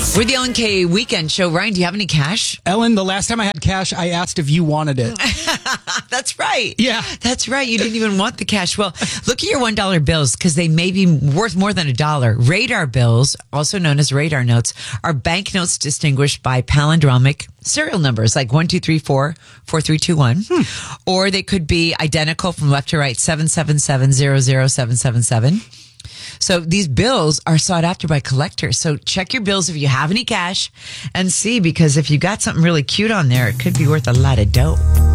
We're the LNK Weekend Show. Ryan, do you have any cash? Ellen, the last time I had cash, I asked if you wanted it. That's right. Yeah. That's right. You didn't even want the cash. Well, look at your $1 bills because they may be worth more than $1. Radar bills, also known as radar notes, are banknotes distinguished by palindromic serial numbers like 1234 4321. Or they could be identical from left to right, 777 So these bills are sought after by collectors. So check your bills if you have any cash and see, because if you got something really cute on there, it could be worth a lot of dough.